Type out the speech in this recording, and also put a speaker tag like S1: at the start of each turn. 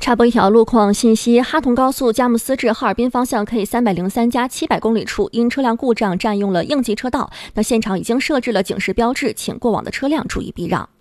S1: 插播一条路况信息：哈同高速佳木斯至哈尔滨方向 K303+700公里处，因车辆故障占用了应急车道，现场已经设置了警示标志，请过往的车辆注意避让。